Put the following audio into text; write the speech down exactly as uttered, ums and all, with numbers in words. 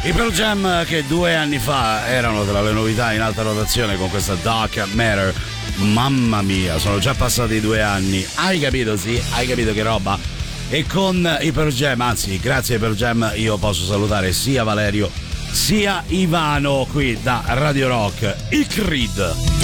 I Pearl Jam che due anni fa erano tra le novità in alta rotazione con questa Dark Matter. Mamma mia, sono già passati due anni. Hai capito? Sì, hai capito che roba? E con i Pearl Jam, anzi, grazie ai Pearl Jam, io posso salutare sia Valerio sia Ivano qui da Radio Rock. Il Creed.